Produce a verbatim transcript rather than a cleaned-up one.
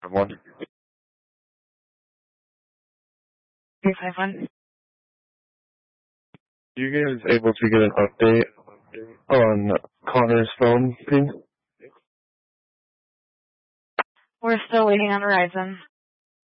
One. three five one. You guys able to get an update on Connor's phone ping? We're still waiting on Verizon.